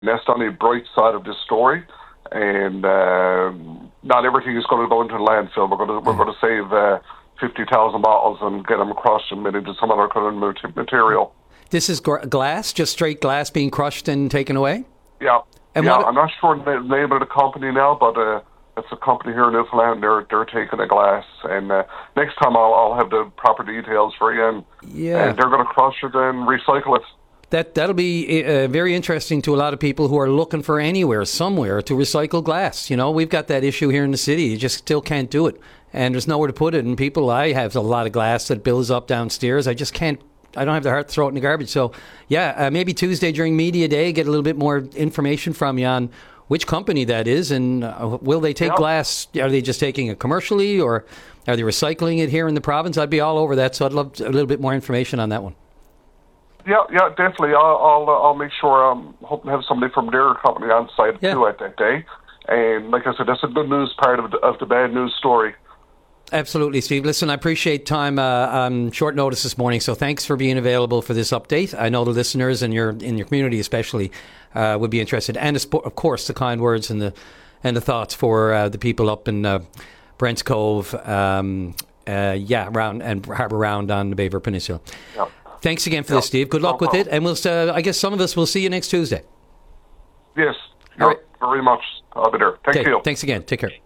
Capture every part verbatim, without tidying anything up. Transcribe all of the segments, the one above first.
that's on the bright side of this story. And uh, not everything is going to go into the landfill. We're going to we're going to save uh, fifty thousand bottles and get them crushed and made into some other kind of material. This is gr- glass, just straight glass being crushed and taken away? Yeah. And yeah, what, I'm not sure the name of the company now, but uh, it's a company here in Newfoundland. They're they're taking the glass, and uh, next time I'll I'll have the proper details for you. And, yeah. and they're going to crush it and recycle it. That, that'll be uh, very interesting to a lot of people who are looking for anywhere, somewhere to recycle glass. You know, we've got that issue here in the city. You just still can't do it. And there's nowhere to put it. And people, I have a lot of glass that builds up downstairs. I just can't, I don't have the heart to throw it in the garbage. So, yeah, uh, maybe Tuesday during Media Day, get a little bit more information from you on which company that is. And uh, will they take yep. glass? Are they just taking it commercially, or are they recycling it here in the province? I'd be all over that. So I'd love a little bit more information on that one. Yeah, yeah, definitely. I'll I'll, uh, I'll make sure. I'm hoping to have somebody from their company on site yeah. too at that day. And like I said, that's a good news part of the, of the bad news story. Absolutely, Steve. Listen, I appreciate time uh, on short notice this morning, so thanks for being available for this update. I know the listeners and your in your community especially uh, would be interested, and of course the kind words and the and the thoughts for uh, the people up in uh, Brents Cove, um, uh, yeah, around and Harbour Round on the Baver Peninsula. Yeah. Thanks again for yep. this, Steve. Good luck no with it, and we'll. Uh, I guess some of us will see you next Tuesday. Yes, all right. Very much. I'll be there. Thank okay. you. Thanks again. Take care.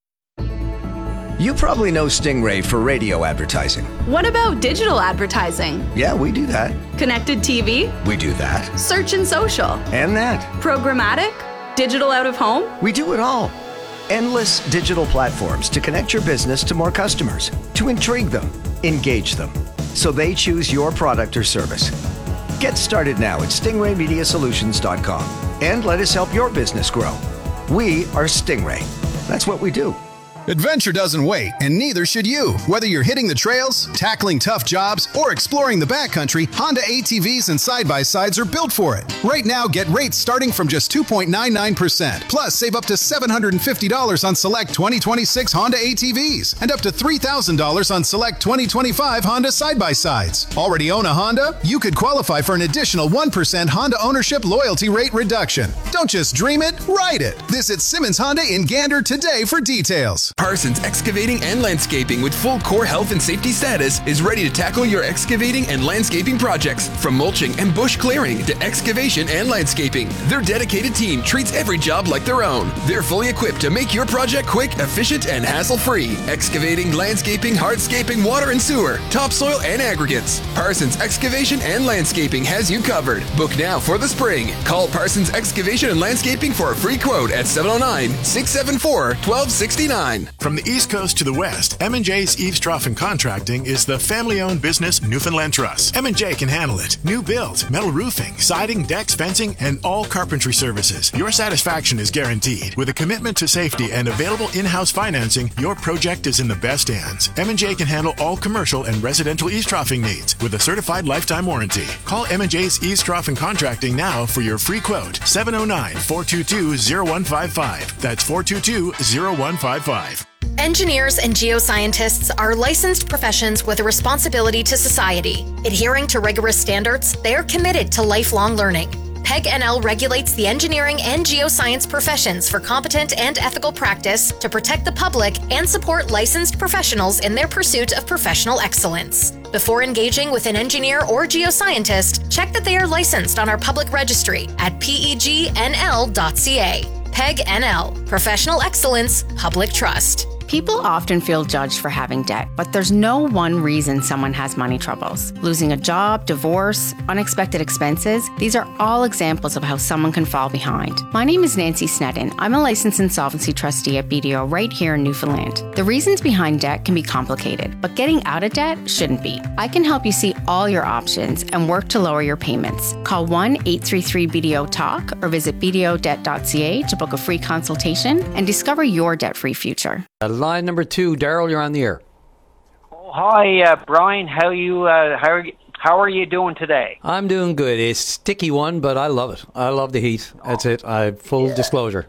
You probably know Stingray for radio advertising. What about digital advertising? Yeah, we do that. Connected T V? We do that. Search and social? And that. Programmatic? Digital out of home? We do it all. Endless digital platforms to connect your business to more customers, to intrigue them, engage them, so they choose your product or service. Get started now at stingray media solutions dot com and let us help your business grow. We are Stingray. That's what we do. Adventure doesn't wait, and neither should you. Whether you're hitting the trails, tackling tough jobs, or exploring the backcountry, Honda A T Vs and side-by-sides are built for it. Right now, get rates starting from just two point nine nine percent. Plus, save up to seven hundred fifty dollars on select twenty twenty-six Honda A T Vs and up to three thousand dollars on select twenty twenty-five Honda side-by-sides. Already own a Honda? You could qualify for an additional one percent Honda ownership loyalty rate reduction. Don't just dream it, ride it. Visit Simmons Honda in Gander today for details. Parsons Excavating and Landscaping with full core health and safety status is ready to tackle your excavating and landscaping projects, from mulching and bush clearing to excavation and landscaping. Their dedicated team treats every job like their own. They're fully equipped to make your project quick, efficient, and hassle-free. Excavating, landscaping, hardscaping, water and sewer, topsoil, and aggregates. Parsons Excavation and Landscaping has you covered. Book now for the spring. Call Parsons Excavation and Landscaping for a free quote at seven oh nine, six seven four, one two six nine. From the East Coast to the West, M and J's Eaves Trough and Contracting is the family-owned business Newfoundland Trust. M and J can handle it. New build, metal roofing, siding, decks, fencing, and all carpentry services. Your satisfaction is guaranteed. With a commitment to safety and available in-house financing, your project is in the best hands. M and J can handle all commercial and residential eaves troughing needs with a certified lifetime warranty. Call M and J's Eaves Trough and Contracting now for your free quote. seven oh nine, four two two, oh one five five. That's four two two, oh one five five. Engineers and geoscientists are licensed professions with a responsibility to society. Adhering to rigorous standards, they are committed to lifelong learning. P E G N L regulates the engineering and geoscience professions for competent and ethical practice to protect the public and support licensed professionals in their pursuit of professional excellence. Before engaging with an engineer or geoscientist, check that they are licensed on our public registry at P E G N L dot C A. P E G N L, Professional Excellence, Public Trust. People often feel judged for having debt, but there's no one reason someone has money troubles. Losing a job, divorce, unexpected expenses, these are all examples of how someone can fall behind. My name is Nancy Snedden. I'm a licensed insolvency trustee at B D O right here in Newfoundland. The reasons behind debt can be complicated, but getting out of debt shouldn't be. I can help you see all your options and work to lower your payments. Call one eight three three B D O talk or visit b d o debt dot c a to book a free consultation and discover your debt-free future. Line number two, Daryl, you're on the air. Oh, hi, uh, Brian. How you? Uh, how are you? How are you doing today? I'm doing good. It's a sticky one, but I love it. I love the heat. That's it. I full yeah. disclosure.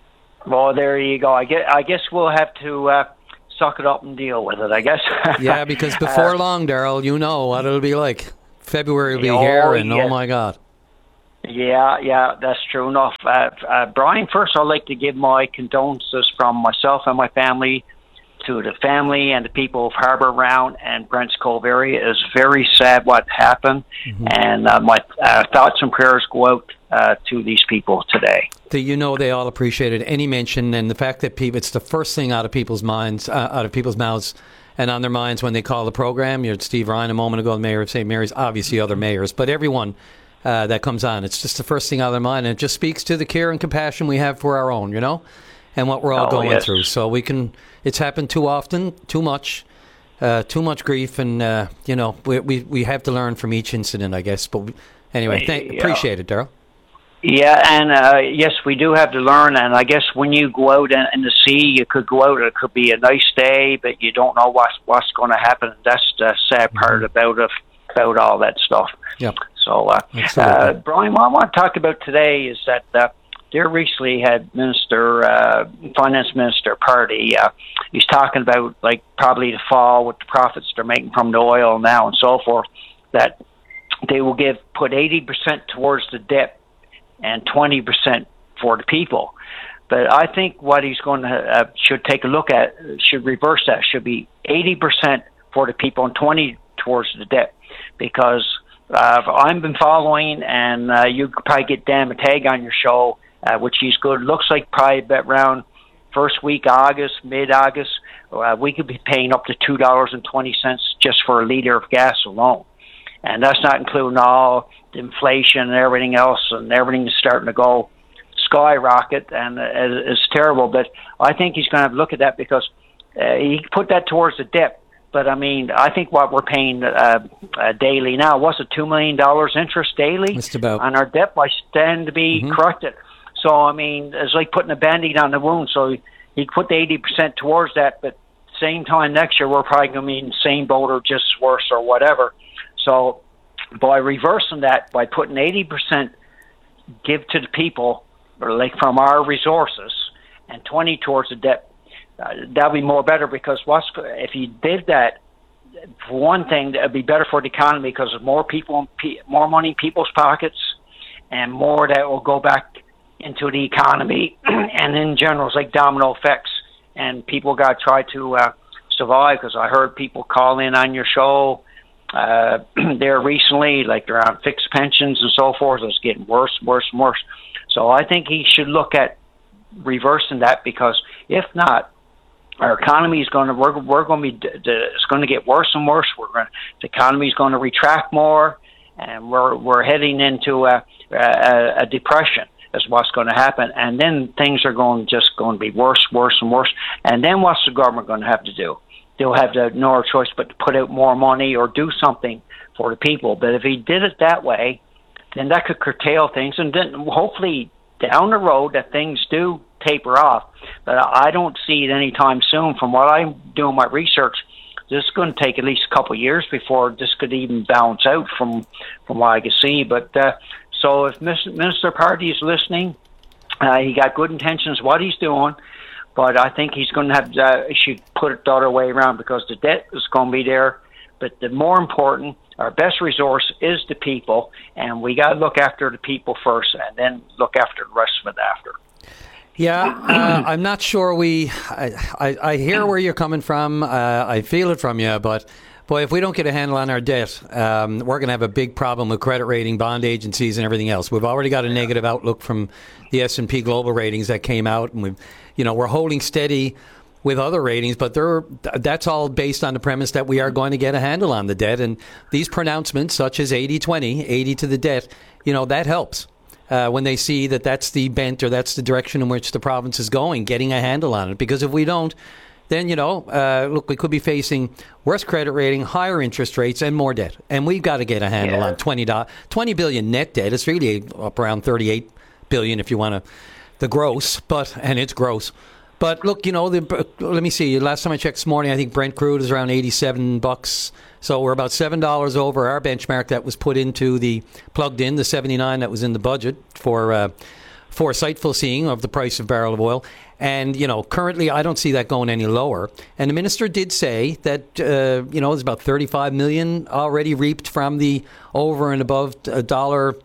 Well, there you go. I guess I guess we'll have to uh, suck it up and deal with it. I guess. Yeah, because before uh, long, Daryl, you know what it'll be like. February will be oh, here, and yeah. oh my God. Yeah, yeah, that's true enough. Uh, uh, Brian, first I'd like to give my condolences from myself and my family to the family and the people of Harbour Round and Brents Cove area. It's very sad what happened, mm-hmm. and uh, my uh, thoughts and prayers go out uh, to these people today. Do you know they all appreciated any mention, and the fact that people, it's the first thing out of people's minds, uh, out of people's mouths and on their minds when they call the program. You heard Steve Ryan a moment ago, the mayor of Saint Mary's, obviously other mayors, but everyone uh, that comes on, it's just the first thing out of their mind, and it just speaks to the care and compassion we have for our own, you know, and what we're all oh, going yes. through. So we can, it's happened too often, too much, uh, too much grief, and, uh, you know, we, we we have to learn from each incident, I guess. But we, anyway, thank, yeah. appreciate it, Daryl. Yeah, and uh, yes, we do have to learn, and I guess when you go out in, in the sea, you could go out, it could be a nice day, but you don't know what's, what's going to happen. That's the sad part mm-hmm. about it, about all that stuff. Yep. So, uh, uh, Brian, what I want to talk about today is that uh, there recently had Minister, uh, Finance Minister Party, uh, he's talking about, like, probably the fall with the profits they're making from the oil now and so forth, that they will give, put eighty percent towards the debt and twenty percent for the people. But I think what he's going to uh, should take a look at, should reverse that, should be eighty percent for the people and twenty towards the debt. Because uh, I've been following, and uh, you could probably get Dan Matag on your show, uh, which he's good. Looks like probably around first week August, mid-August, uh, we could be paying up to two dollars and twenty cents just for a liter of gas alone. And that's not including all the inflation and everything else, and everything is starting to go skyrocket, and it's terrible. But I think he's going to have to look at that, because uh, he put that towards the debt. But, I mean, I think what we're paying uh, uh, daily now, what's it, two million dollars interest daily? Just about. On our debt by stand to be mm-hmm. corrected. So, I mean, it's like putting a Band-Aid on the wound. So he, he put the eighty percent towards that, but same time next year, we're probably going to be in the same boat or just worse or whatever. So by reversing that, by putting eighty percent give to the people, or like from our resources, and twenty towards the debt, uh, that'd be more better, because what's, if you did that, for one thing, it'd be better for the economy, because there's more people, more money in people's pockets, and more that will go back into the economy, and in general, it's like domino effects, and people got to try to uh, survive, because I heard people call in on your show uh, there recently, like they're on fixed pensions and so forth. It's getting worse, worse, and worse. So I think he should look at reversing that, because if not, our economy is going to, we're, we're going to be, it's going to get worse and worse. We're going to, the economy is going to retract more, and we're, we're heading into a, a, a depression is what's going to happen. And then things are going, just going to be worse, worse, and worse. And then what's the government going to have to do? They'll have to, no choice but to put out more money or do something for the people. But if he did it that way, then that could curtail things, and then hopefully down the road that things do taper off. But I don't see it anytime soon. From what I'm doing my research, this is going to take at least a couple of years before this could even balance out from, from what I can see. But uh, so if Minister Party is listening, uh, he got good intentions what he's doing, but I think he's going to have uh, should put it the other way around, because the debt is going to be there. But the more important, our best resource is the people, and we got to look after the people first, and then look after the rest of it after. Yeah, uh, I'm not sure we. I, I, I hear where you're coming from. Uh, I feel it from you, but boy, if we don't get a handle on our debt, um, we're going to have a big problem with credit rating, bond agencies, and everything else. We've already got a negative outlook from the S and P Global ratings that came out, and we've, you know, we're holding steady with other ratings, but they're, that's all based on the premise that we are going to get a handle on the debt. And these pronouncements, such as eighty twenty, eighty to the debt, you know, that helps uh, when they see that that's the bent or that's the direction in which the province is going, getting a handle on it. Because if we don't, then, you know, uh, look, we could be facing worse credit rating, higher interest rates, and more debt. And we've got to get a handle yeah. on twenty, twenty billion net debt. It's really up around thirty-eight billion if you want to, the gross, but, and it's gross. But look, you know, the, let me see. Last time I checked this morning, I think Brent crude is around eighty-seven bucks. So we're about seven dollars over our benchmark that was put into the, plugged in, the seventy-nine that was in the budget for uh, foresightful seeing of the price of barrel of oil. And, you know, currently I don't see that going any lower. And the minister did say that, uh, you know, there's about thirty-five million already reaped from the over and above a dollar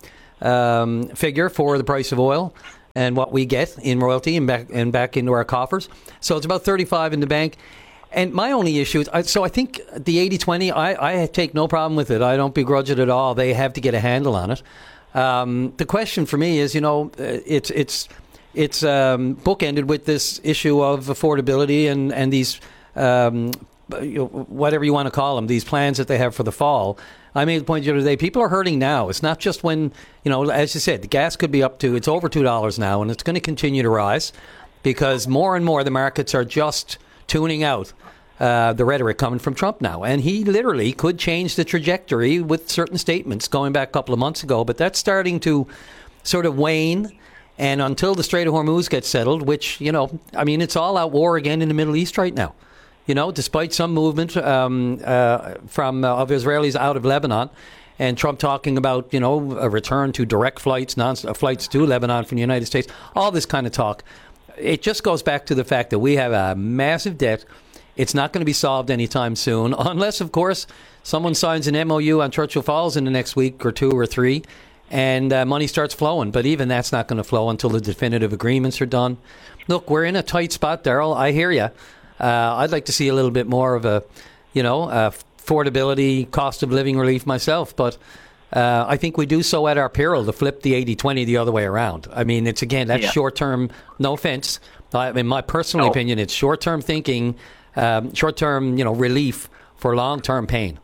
um, figure for the price of oil and what we get in royalty and back and back into our coffers. So it's about thirty-five in the bank. And my only issue is, I- so I think the eighty twenty, I, I take no problem with it. I don't begrudge it at all. They have to get a handle on it. Um, the question for me is, you know, it's it's it's um, bookended with this issue of affordability and and these um, you know, whatever you want to call them, these plans that they have for the fall. I made the point the other day, people are hurting now. It's not just when, you know, as you said, the gas could be up to, it's over two dollars now, and it's going to continue to rise because more and more the markets are just tuning out uh, the rhetoric coming from Trump now. And he literally could change the trajectory with certain statements going back a couple of months ago, but that's starting to sort of wane. And until the Strait of Hormuz gets settled, which, you know, I mean, it's all out war again in the Middle East right now. You know, despite some movement um, uh, from uh, of Israelis out of Lebanon, and Trump talking about, you know, a return to direct flights, non uh, flights to Lebanon from the United States, all this kind of talk, it just goes back to the fact that we have a massive debt. It's not going to be solved anytime soon, unless, of course, someone signs an M O U on Churchill Falls in the next week or two or three, and uh, money starts flowing. But even that's not going to flow until the definitive agreements are done. Look, we're in a tight spot, Daryl. I hear you. Uh, I'd like to see a little bit more of a, you know, uh, affordability, cost of living relief myself. But uh, I think we do so at our peril to flip the eighty twenty the other way around. I mean, it's, again, that's yeah. short-term, no offense. I, in my personal no. opinion, it's short-term thinking, um, short-term, you know, relief for long-term pain.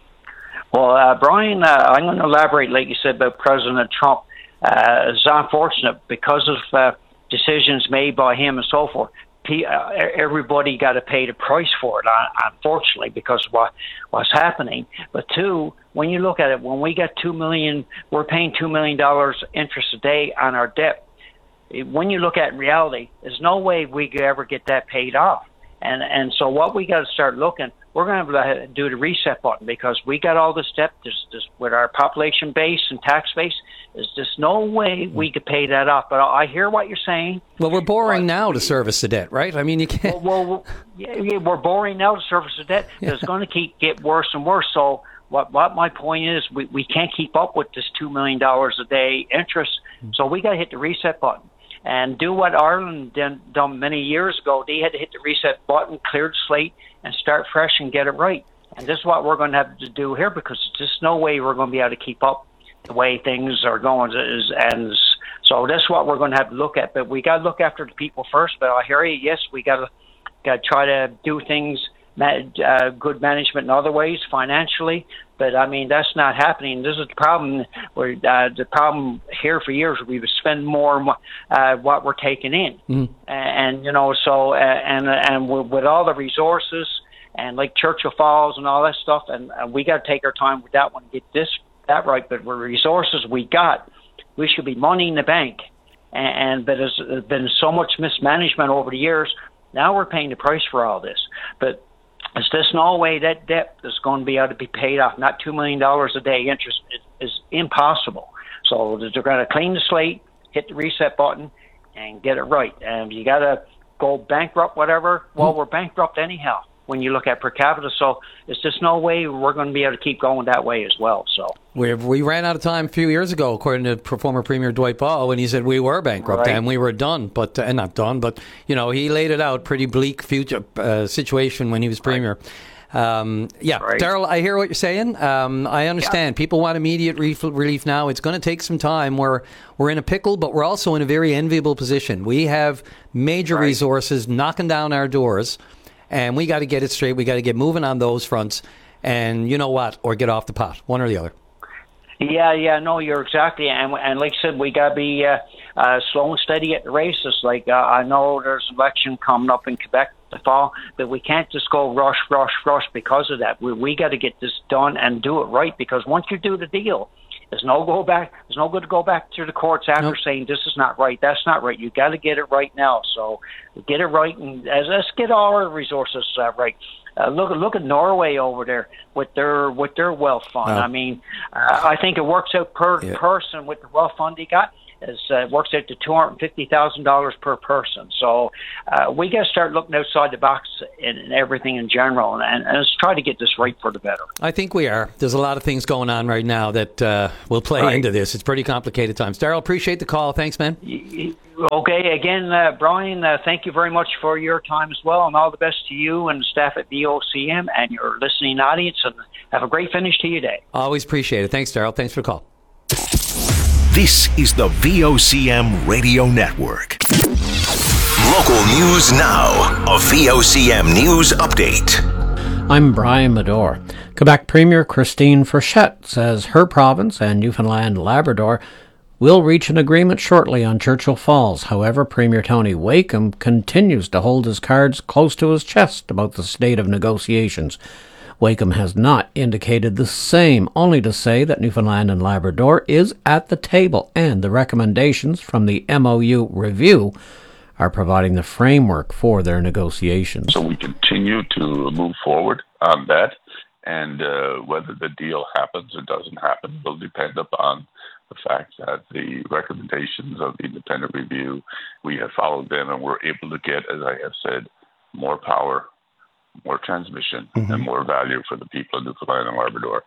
Well, uh, Brian, uh, I'm going to elaborate, like you said, about President Trump. Uh, it's unfortunate because of uh, decisions made by him and so forth. Everybody got to pay the price for it, unfortunately, because of what, what's happening. But two, when you look at it, when we get two million, we're paying two million dollars interest a day on our debt. When you look at reality, there's no way we could ever get that paid off. And and so what we got to start looking, we're going to have to do the reset button because we got all this debt. There's, there's, with our population base and tax base, there's just no way we could pay that off. But I hear what you're saying. Well, we're borrowing now to service the debt, right? I mean, you can't. Well, well yeah, yeah, we're borrowing now to service the debt. Yeah. It's going to keep get worse and worse. So what what my point is, we, we can't keep up with this two million dollars a day interest. Mm-hmm. So we got to hit the reset button. And do what Ireland done, done many years ago. They had to hit the reset button, clear the slate, and start fresh and get it right. And this is what we're going to have to do here because there's just no way we're going to be able to keep up the way things are going. And so that's what we're going to have to look at. But we got to look after the people first. But I hear you. Yes, we got to got to try to do things, uh, good management in other ways, financially. But, I mean, that's not happening. This is the problem. Where, uh, the problem here for years, we've spent more uh, what we're taking in. Mm. And, you know, so, uh, and and with all the resources and like Churchill Falls and all that stuff, and, and we got to take our time with that one, get this, that right. But with resources we got, we should be money in the bank. And, and but there's been so much mismanagement over the years. Now we're paying the price for all this. But there's just no way that debt is going to be able to be paid off. Not two million dollars a day interest is, is impossible. So they're going to clean the slate, hit the reset button, and get it right. And you got to go bankrupt, whatever. Well, we're bankrupt anyhow when you look at per capita. So it's just no way we're going to be able to keep going that way as well. So we we ran out of time a few years ago, according to former Premier Dwight Ball, when he said we were bankrupt right. and we were done, but uh, and not done, but you know he laid it out pretty bleak future uh, situation when he was Premier. Right. Um, yeah, right. Daryl, I hear what you're saying. Um, I understand. Yeah. People want immediate relief, relief now. It's going to take some time. We're we're in a pickle, but we're also in a very enviable position. We have major right. resources knocking down our doors. And we got to get it straight. We got to get moving on those fronts. And you know what? Or get off the pot. One or the other. Yeah, yeah. No, you're exactly. And, and like I said, we got to be uh, uh, slow and steady at the races. Like, uh, I know there's an election coming up in Quebec the fall, but we can't just go rush, rush, rush because of that. We, we got to get this done and do it right. Because once you do the deal, there's no go back. There's no good to go back to the courts after nope. saying this is not right. That's not right. You got to get it right now. So get it right, and as let's get all our resources uh, right. Uh, look, look at Norway over there with their with their wealth fund. Oh. I mean, uh, I think it works out per yeah. person with the wealth fund they got. is uh, works out to two hundred fifty thousand dollars per person. So uh, we got to start looking outside the box in, in everything in general, and, and, and let's try to get this right for the better. I think we are. There's a lot of things going on right now that uh, will play right. into this. It's pretty complicated times. Daryl, appreciate the call. Thanks, man. Okay, again, uh, Brian, uh, thank you very much for your time as well, and all the best to you and staff at V O C M and your listening audience, and have a great finish to your day. Always appreciate it. Thanks, Daryl. Thanks for the call. This is the V O C M Radio Network. Local news now. A V O C M News Update. I'm Brian Medore. Quebec Premier Christine Frechette says her province and Newfoundland Labrador will reach an agreement shortly on Churchill Falls. However, Premier Tony Wakeham continues to hold his cards close to his chest about the state of negotiations. Wakeham has not indicated the same, only to say that Newfoundland and Labrador is at the table and the recommendations from the M O U review are providing the framework for their negotiations. So we continue to move forward on that, and uh, whether the deal happens or doesn't happen will depend upon the fact that the recommendations of the independent review, we have followed them and we're able to get, as I have said, more power, more transmission, mm-hmm. and more value for the people of Newfoundland and Labrador.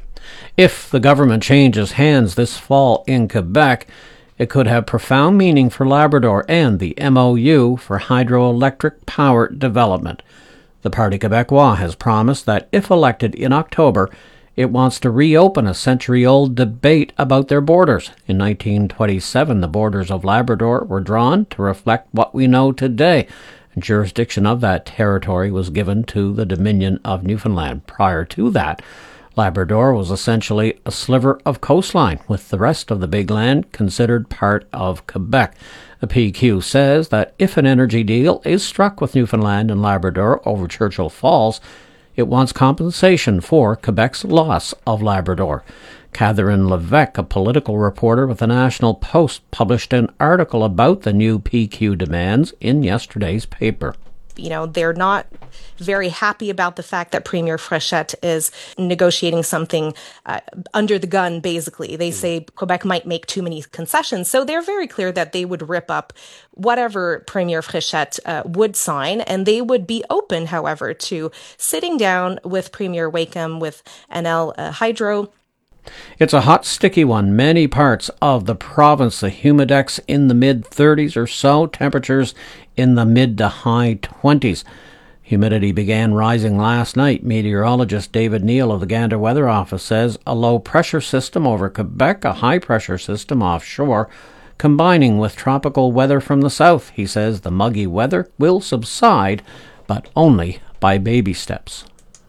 If the government changes hands this fall in Quebec, it could have profound meaning for Labrador and the M O U for hydroelectric power development. The Parti Québécois has promised that if elected in October, it wants to reopen a century-old debate about their borders. In nineteen twenty-seven, the borders of Labrador were drawn to reflect what we know today. Jurisdiction of that territory was given to the Dominion of Newfoundland. Prior to that, Labrador was essentially a sliver of coastline, with the rest of the big land considered part of Quebec. The P Q says that if an energy deal is struck with Newfoundland and Labrador over Churchill Falls, it wants compensation for Quebec's loss of Labrador. Catherine Levesque, a political reporter with the National Post, published an article about the new P Q demands in yesterday's paper. You know, they're not very happy about the fact that Premier Frechette is negotiating something uh, under the gun, basically. They say Quebec might make too many concessions. So they're very clear that they would rip up whatever Premier Frechette uh, would sign, and they would be open, however, to sitting down with Premier Wakeham, with N L uh, Hydro. It's a hot, sticky one. Many parts of the province, the humidex in the mid-thirties or so, temperatures in the mid to high twenties. Humidity began rising last night. Meteorologist David Neal of the Gander Weather Office says a low-pressure system over Quebec, a high-pressure system offshore, combining with tropical weather from the south. He says the muggy weather will subside, but only by baby steps.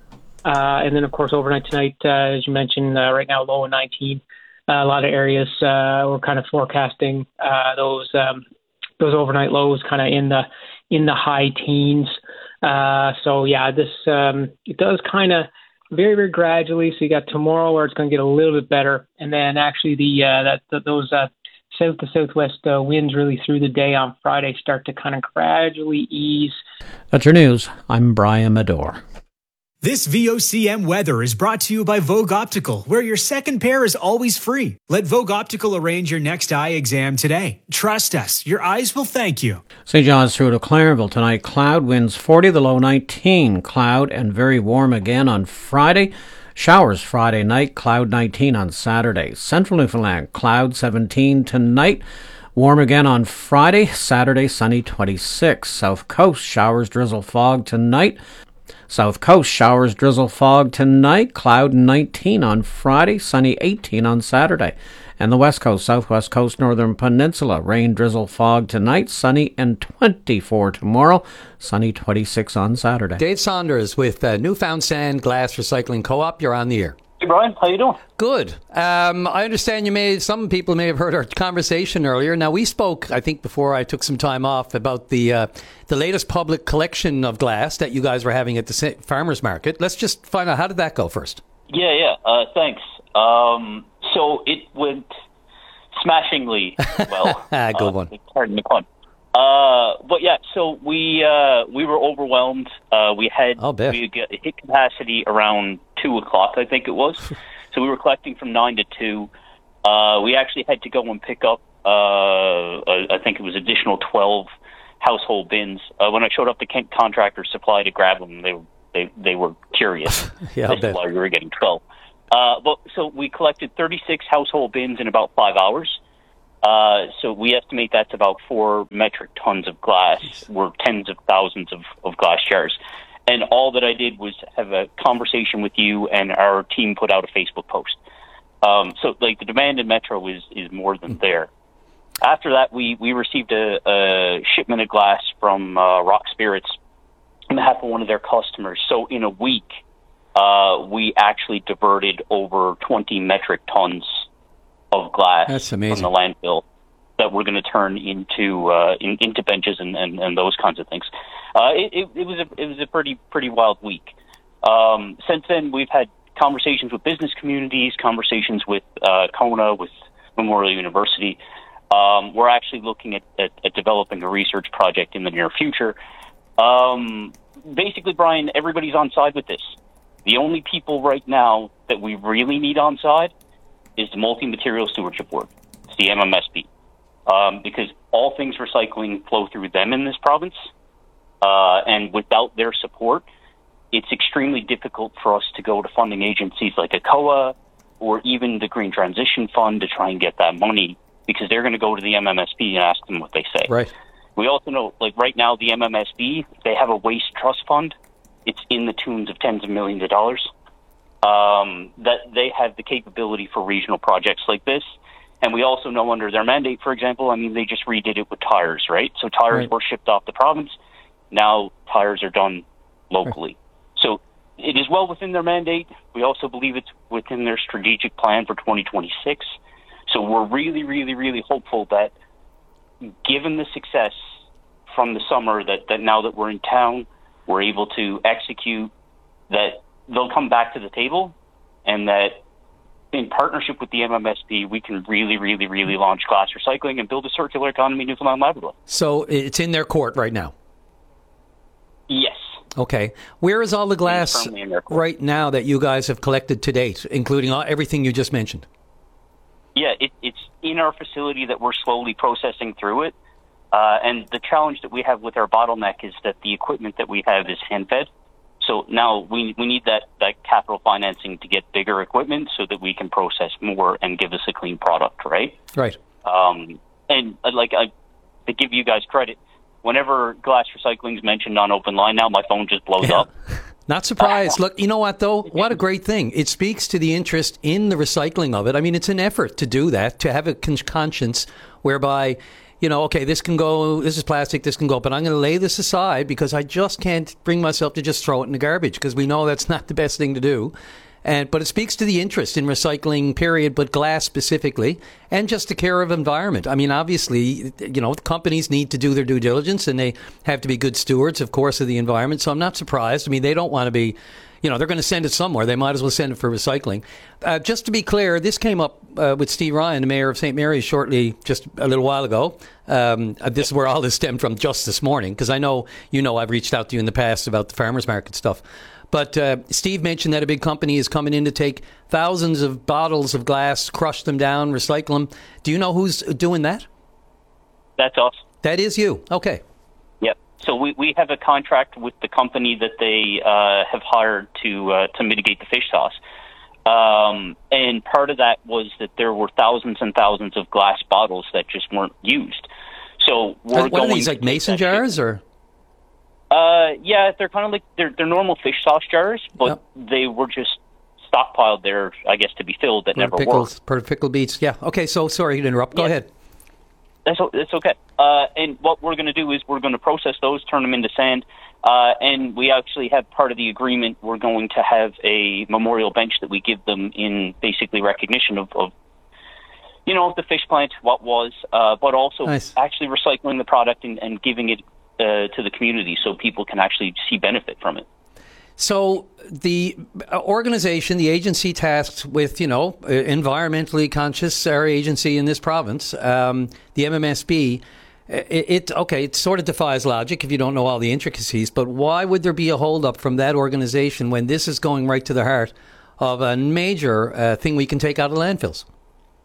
Uh, and then, of course, overnight tonight, uh, as you mentioned, uh, right now low at nineteen. Uh, a lot of areas uh, we're kind of forecasting uh, those um, those overnight lows kind of in the in the high teens. Uh, so yeah, this um, it does kind of very very gradually. So you got tomorrow where it's going to get a little bit better, and then actually the uh, that the, those uh, south to southwest uh, winds really through the day on Friday start to kind of gradually ease. That's your news. I'm Brian Medore. This V O C M weather is brought to you by Vogue Optical, where your second pair is always free. Let Vogue Optical arrange your next eye exam today. Trust us, your eyes will thank you. Saint John's through to Clarenville tonight. Cloud winds forty, the low nineteen. Cloud and very warm again on Friday. Showers Friday night, cloud nineteen on Saturday. Central Newfoundland, cloud seventeen tonight. Warm again on Friday. Saturday, sunny twenty-six. South Coast, showers, drizzle, fog tonight. South Coast, showers, drizzle, fog tonight, cloud nineteen on Friday, sunny eighteen on Saturday. And the West Coast, Southwest Coast, Northern Peninsula, rain, drizzle, fog tonight, sunny and twenty-four tomorrow, sunny twenty-six on Saturday. Dave Saunders with uh, Newfound Sand Glass Recycling Co-op. You're on the air. Hey, Brian. How you doing? Good. Um, I understand you may, some people may have heard our conversation earlier. Now, we spoke, I think, before I took some time off about the uh, the latest public collection of glass that you guys were having at the farmers market. Let's just find out, how did that go first? Yeah, yeah. Uh, thanks. Um, so it went smashingly well. ah, good uh, one. Pardon the pun. Uh, but yeah, so we uh, we were overwhelmed. Uh, we had I'll bet. we got, hit capacity around two o'clock, I think it was. So we were collecting from nine to two. Uh, we actually had to go and pick up uh, I think it was additional twelve household bins. Uh, when I showed up, the contractor supply to grab them, they they they were curious. Yeah, as to why we were getting twelve. Uh, but so we collected thirty-six household bins in about five hours. Uh, so we estimate that's about four metric tons of glass. We're tens of thousands of, of glass jars. And all that I did was have a conversation with you, and our team put out a Facebook post. Um, so, like, the demand in Metro is, is more than there. After that, we, we received a, a shipment of glass from uh, Rock Spirits on behalf of one of their customers. So in a week, uh, we actually diverted over twenty metric tons of glass That's amazing. from the landfill that we're going to turn into uh, in, into benches and, and, and those kinds of things. Uh, it, it, it was a it was a pretty pretty wild week. Um, since then, we've had conversations with business communities, conversations with uh, Kona, with Memorial University. Um, we're actually looking at, at, at developing a research project in the near future. Um, basically, Brian, everybody's on side with this. The only people right now that we really need on side is the Multi-Material Stewardship Board. It's the M M S B. Um, because all things recycling flow through them in this province. Uh, and without their support, it's extremely difficult for us to go to funding agencies like A C O A or even the Green Transition Fund to try and get that money, because they're going to go to the M M S B and ask them what they say. Right. We also know, like right now, the M M S B, they have a waste trust fund. It's in the tunes of tens of millions of dollars. Um, that they have the capability for regional projects like this. And we also know under their mandate, for example, I mean, they just redid it with tires, right? So tires Right. were shipped off the province. Now tires are done locally. Right. So it is well within their mandate. We also believe it's within their strategic plan for twenty twenty-six. So we're really, really, really hopeful that given the success from the summer, that, that now that we're in town, we're able to execute, that they'll come back to the table, and that in partnership with the M M S B, we can really, really, really launch glass recycling and build a circular economy in Newfoundland and Labrador. So it's in their court right now? Yes. Okay. Where is all the glass right now that you guys have collected to date, including all, everything you just mentioned? Yeah, it, it's in our facility that we're slowly processing through it. Uh, and the challenge that we have with our bottleneck is that the equipment that we have is hand-fed. So now we we need that, that capital financing to get bigger equipment so that we can process more and give us a clean product, right? Right. Um, and uh, like I, to give you guys credit, whenever glass recycling is mentioned on Open Line now, my phone just blows Yeah. up. Not surprised. Look, you know what, though? What a great thing. It speaks to the interest in the recycling of it. I mean, it's an effort to do that, to have a con- conscience whereby, you know, okay, this can go, this is plastic, this can go, but I'm going to lay this aside because I just can't bring myself to just throw it in the garbage, because we know that's not the best thing to do. And but it speaks to the interest in recycling, period, but glass specifically, and just the care of environment. I mean, obviously, you know, companies need to do their due diligence, and they have to be good stewards, of course, of the environment. So I'm not surprised. I mean, they don't want to be, you know, they're going to send it somewhere. They might as well send it for recycling. Uh, just to be clear, this came up uh, with Steve Ryan, the mayor of Saint Mary's, shortly, just a little while ago. Um, this is where all this stemmed from just this morning, because I know, you know, I've reached out to you in the past about the farmers market stuff. But uh, Steve mentioned that a big company is coming in to take thousands of bottles of glass, crush them down, recycle them. Do you know who's doing that? That's us. That is you. Okay. Yep. So we, we have a contract with the company that they uh, have hired to uh, to mitigate the fish toss. Um, and part of that was that there were thousands and thousands of glass bottles that just weren't used. So we're what going are these, like mason jars or? Uh, yeah, they're kind of like they're they're normal fish sauce jars, but yep. they were just stockpiled there, I guess, to be filled that per never pickles, worked. Per pickle beets, yeah. Okay, so sorry to interrupt. Go yeah. ahead. That's that's okay. Uh, and what we're going to do is we're going to process those, turn them into sand, uh, and we actually have part of the agreement. We're going to have a memorial bench that we give them in basically recognition of, of you know, the fish plant, what was, uh, but also nice. actually recycling the product and, and giving it Uh, to the community so people can actually see benefit from it. So the organization, the agency tasked with, you know, environmentally conscious, our agency in this province, um, the M M S B, it, it, okay, it sort of defies logic if you don't know all the intricacies, but why would there be a holdup from that organization when this is going right to the heart of a major uh, thing we can take out of landfills?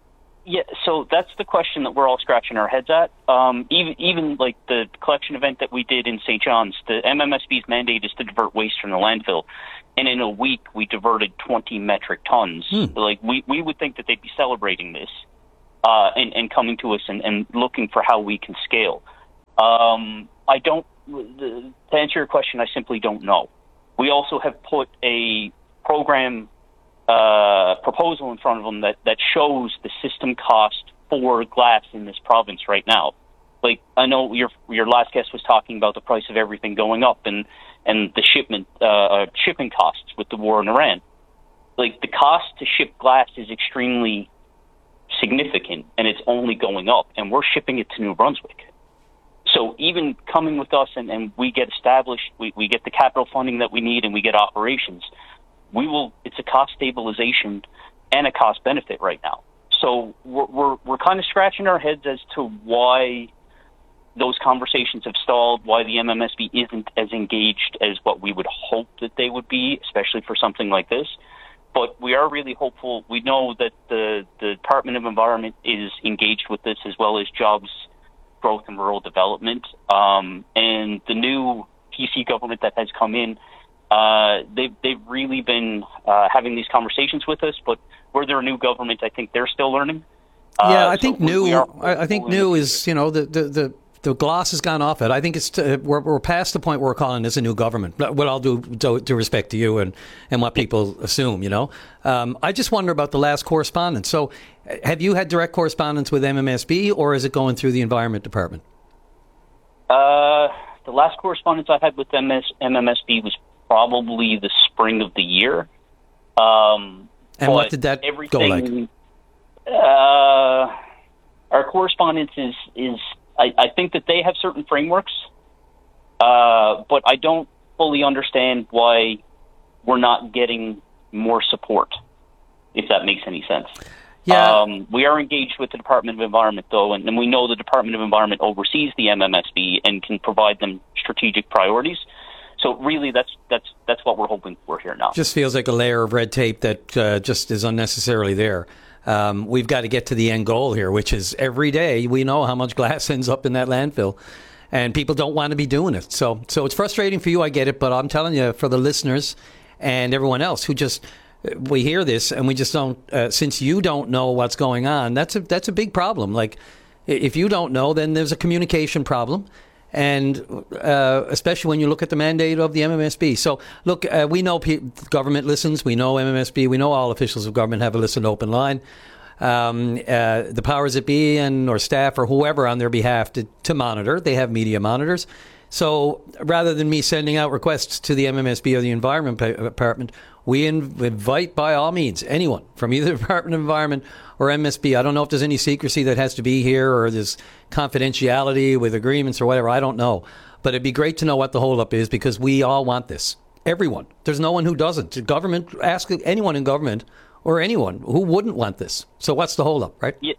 Yeah, so that's the question that we're all scratching our heads at. Um, even, even like the collection event that we did in Saint John's, the M M S B's mandate is to divert waste from the landfill. And in a week, we diverted twenty metric tons. Hmm. Like, we, we would think that they'd be celebrating this uh, and, and coming to us and, and looking for how we can scale. Um, I don't, the, to answer your question, I simply don't know. We also have put a program uh, proposal in front of them that, that shows the system cost for glass in this province right now. Like, I know your your last guest was talking about the price of everything going up and, and the shipment uh, shipping costs with the war in Iran. Like, the cost to ship glass is extremely significant, and it's only going up, and we're shipping it to New Brunswick. So even coming with us and, and we get established, we, we get the capital funding that we need and we get operations, we will, it's a cost stabilization and a cost benefit right now. So we're, we're, we're kind of scratching our heads as to why those conversations have stalled, why the M M S B isn't as engaged as what we would hope that they would be, especially for something like this. But we are really hopeful. We know that the, the Department of Environment is engaged with this, as well as Jobs, Growth and Rural Development. Um, and the new P C government that has come in, uh, they've, they've really been uh, having these conversations with us. But were there a new government, I think they're still learning. Yeah, uh, I think so new. are, I, I think new is, you know, the the the. The gloss has gone off it. I think it's t- we're, we're past the point where we're calling this a new government. What I'll do, do, do respect to you and, and what people assume, you know. Um, I just wonder about the last correspondence. So have you had direct correspondence with M M S B, or is it going through the Environment Department? Uh, the last correspondence I had with M M S B was probably the spring of the year. Um, and what did that go like? Uh, our correspondence is... is I, I think that they have certain frameworks, uh, but I don't fully understand why we're not getting more support, if that makes any sense. Yeah. Um, we are engaged with the Department of Environment, though, and, and we know the Department of Environment oversees the M M S B and can provide them strategic priorities. So really, that's that's that's what we're hoping for here now. Just feels like a layer of red tape that uh, just is unnecessarily there. Um, we've got to get to the end goal here, which is every day we know how much glass ends up in that landfill, and people don't want to be doing it. So, so it's frustrating for you, I get it, but I'm telling you, for the listeners and everyone else who just, we hear this and we just don't, uh, since you don't know what's going on, that's a, that's a big problem. Like, if you don't know, then there's a communication problem. And uh, especially when you look at the mandate of the M M S B. So, look, uh, we know pe- government listens. We know M M S B. We know all officials of government have a listen open line. Um, uh, the powers that be and or staff or whoever on their behalf to, to monitor. They have media monitors. So rather than me sending out requests to the M M S B or the Environment Department, we invite, by all means, anyone from either the Department of Environment or M S B. I don't know if there's any secrecy that has to be here or there's confidentiality with agreements or whatever. I don't know. But it'd be great to know what the holdup is, because we all want this. Everyone. There's no one who doesn't. The government, ask anyone in government or anyone who wouldn't want this. So what's the holdup, right? Yeah.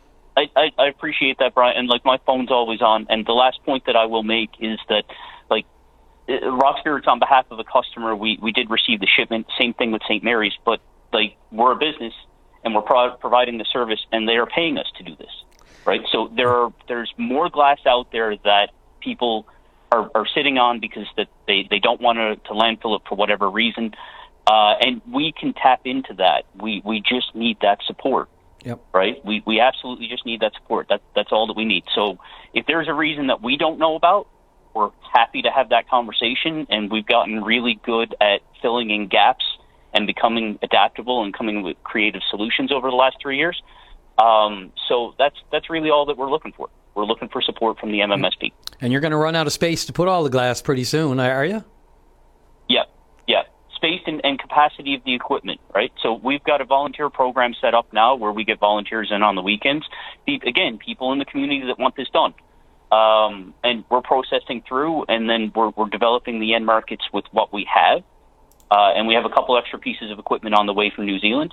I, I, I appreciate that, Brian. And, like, my phone's always on. And the last point that I will make is that, like, Rock Spirits, on behalf of a customer, we, we did receive the shipment. Same thing with Saint Mary's. But, like, we're a business, and we're pro- providing the service, and they are paying us to do this, right? So there are there's more glass out there that people are, are sitting on because that they, they don't want to, to landfill it for whatever reason. Uh, and we can tap into that. We we just need that support. Yep. Right? We we absolutely just need that support. That That's all that we need. So if there's a reason that we don't know about, we're happy to have that conversation, and we've gotten really good at filling in gaps and becoming adaptable and coming with creative solutions over the last three years. Um, so that's that's really all that we're looking for. We're looking for support from the M M S B. And you're going to run out of space to put all the glass pretty soon, are you? Yeah, yeah. Space and, and capacity of the equipment, right? So we've got a volunteer program set up now where we get volunteers in on the weekends. Again, people in the community that want this done. Um, and we're processing through, and then we're, we're developing the end markets with what we have. Uh, and we have a couple extra pieces of equipment on the way from New Zealand.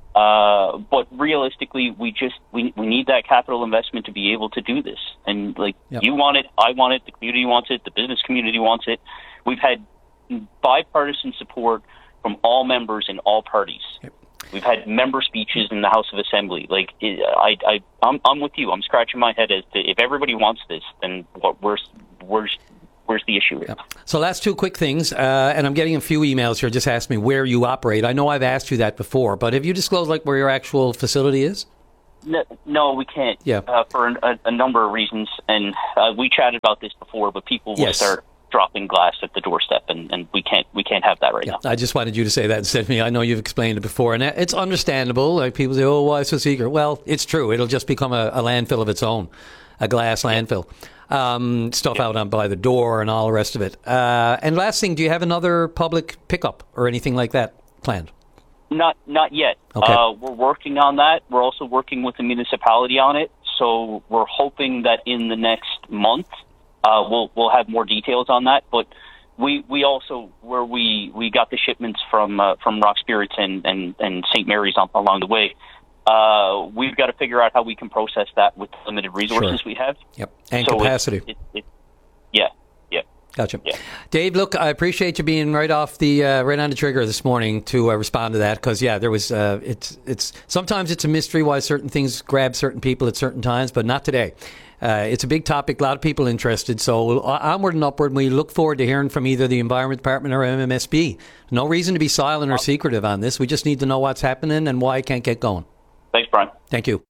Uh, but realistically, we just we we need that capital investment to be able to do this. And like Yep. you want it, I want it, the community wants it, the business community wants it. We've had bipartisan support from all members in all parties. We've had member speeches in the House of Assembly. Like, I, I, I'm, I'm with you. I'm scratching my head as to if everybody wants this, then what? Where's, where's, where's the issue? Yeah. So last two quick things, uh, and I'm getting a few emails here. Just ask me where you operate. I know I've asked you that before, but have you disclosed like where your actual facility is? No, no we can't. Yeah. Uh, for an, a, a number of reasons, and uh, we chatted about this before. But people will Yes. start dropping glass at the doorstep, and, and we can't we can't have that right Yeah, now. I just wanted you to say that instead of me. I know you've explained it before, and it's understandable. Like people say, "Oh, why so secret?" Well, it's true. It'll just become a, a landfill of its own, a glass landfill. Um, stuff yeah. out on by the door and all the rest of it. Uh, and last thing, do you have another public pickup or anything like that planned? Not not yet. Okay. Uh, we're working on that. We're also working with the municipality on it. So we're hoping that in the next month uh, we'll we'll have more details on that. But we we also where we, we got the shipments from uh, from Rock Spirits and and, and Saint Mary's on, along the way. Uh, we've got to figure out how we can process that with the limited resources Sure. we have. Yep, and so capacity. It, it, it, yeah, yeah. Gotcha. Yeah. Dave, look, I appreciate you being right off the uh, right on the trigger this morning to uh, respond to that because yeah, there was uh, it's it's sometimes it's a mystery why certain things grab certain people at certain times, but not today. Uh, it's a big topic, a lot of people interested. So onward and upward, we look forward to hearing from either the Environment Department or M M S B. No reason to be silent or secretive on this. We just need to know what's happening and why it can't get going. Thanks, Brian. Thank you.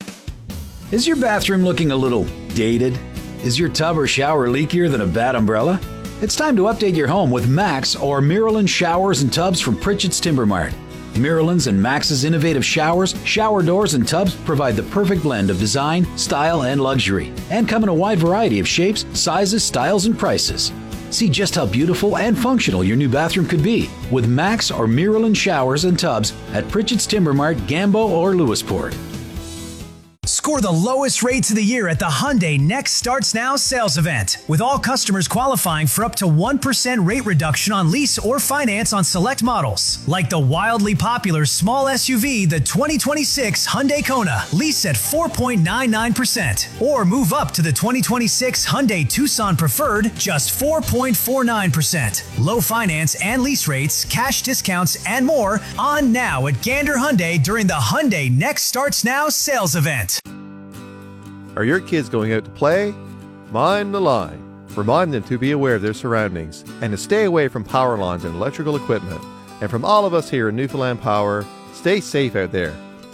Is your bathroom looking a little dated? Is your tub or shower leakier than a bad umbrella? It's time to update your home with Max or Miralyn showers and tubs from Pritchett's Timber Mart. Miralyn's and Max's innovative showers, shower doors, and tubs provide the perfect blend of design, style, and luxury, and come in a wide variety of shapes, sizes, styles, and prices. See just how beautiful and functional your new bathroom could be with Max or Miralyn showers and tubs at Pritchett's Timber Mart, Gambo, or Lewisport. Score the lowest rates of the year at the Hyundai Next Starts Now sales event, with all customers qualifying for up to one percent rate reduction on lease or finance on select models, like the wildly popular small S U V, the twenty twenty-six Hyundai Kona, lease at four point nine nine percent, or move up to the twenty twenty-six Hyundai Tucson Preferred, just four point four nine percent. Low finance and lease rates, cash discounts, and more on now at Gander Hyundai during the Hyundai Next Starts Now sales event. Are your kids going out to play? Mind the line. Remind them to be aware of their surroundings and to stay away from power lines and electrical equipment. And from all of us here in Newfoundland Power, stay safe out there.